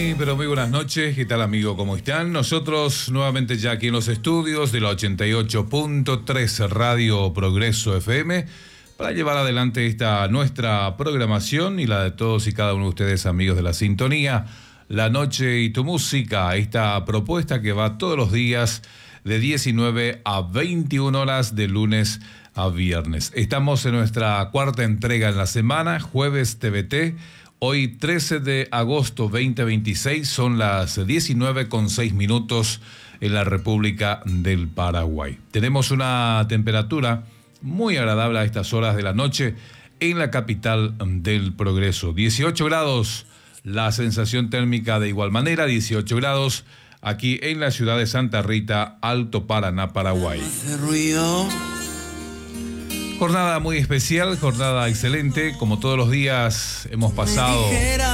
Muy, pero muy buenas noches. ¿Qué tal, amigo? ¿Cómo están? Nosotros nuevamente ya aquí en los estudios de la 88.3 Radio Progreso FM para llevar adelante esta nuestra programación y la de todos y cada uno de ustedes, amigos de la sintonía. La Noche y tu Música, esta propuesta que va todos los días de 19 a 21 horas de lunes a viernes. Estamos en nuestra cuarta entrega en la semana, jueves TVT. Hoy 13 de agosto 2026, son las 19:06 en la República del Paraguay. Tenemos una temperatura muy agradable a estas horas de la noche en la capital del Progreso. 18 grados, la sensación térmica de igual manera, 18 grados aquí en la ciudad de Santa Rita, Alto Paraná, Paraguay. Jornada muy especial, jornada excelente, como todos los días hemos pasado